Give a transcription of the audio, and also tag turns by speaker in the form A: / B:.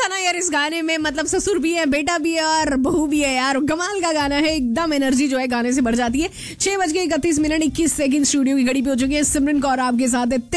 A: था ना यार इस गाने में, मतलब ससुर भी है, बेटा भी है और बहू भी है यार। कमाल का गाना है, एकदम एनर्जी जो है गाने से बढ़ जाती है। 6:31 मिनट 21 सेकंड स्टूडियो की घड़ी पे हो चुकी है। सिमरन कौर आपके साथ है